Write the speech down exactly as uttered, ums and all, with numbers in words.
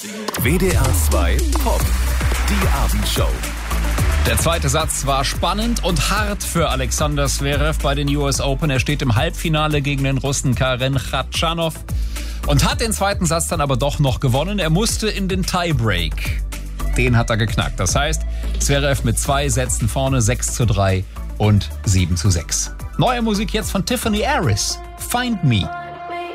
W D R zwei Pop, die Abendshow. Der zweite Satz war spannend und hart für Alexander Zverev bei den U S Open. Er steht im Halbfinale gegen den Russen Karen Khachanov und hat den zweiten Satz dann aber doch noch gewonnen. Er musste in den Tiebreak. Den hat er geknackt. Das heißt, Zverev mit zwei Sätzen vorne, sechs zu drei und sieben zu sechs. Neue Musik jetzt von Tiffany Harris. Find Me.